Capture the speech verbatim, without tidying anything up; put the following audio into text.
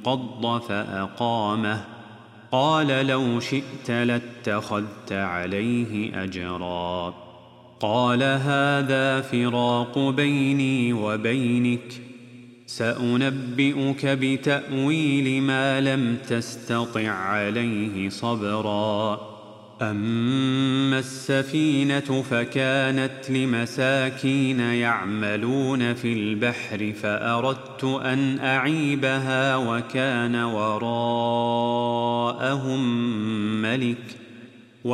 انقض فأقامه قال لو شئت لاتخذت عليه أجرا قال هذا فراق بيني وبينك سأنبئك بتأويل ما لم تستطع عليه صبرا أما السفينة فكانت لمساكين يعملون في البحر فأردت أن أعيبها وكان وراءهم ملك